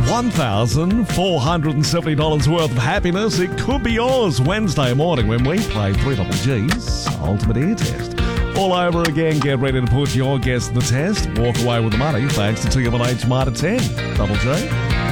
$1,470 worth of happiness. It could be yours Wednesday morning when we play 3GG's Ultimate Ear Test. All over again, get ready to put your guess to the test. Walk away with the money thanks to TMNH Mitre 10. Double J.